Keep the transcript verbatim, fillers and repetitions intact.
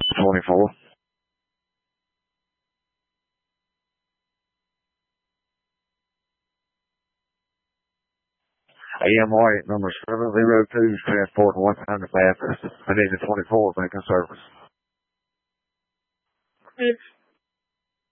twenty-four. A M White, number seven zero two, transporting one hundred Baptist. I need the twenty-four making service.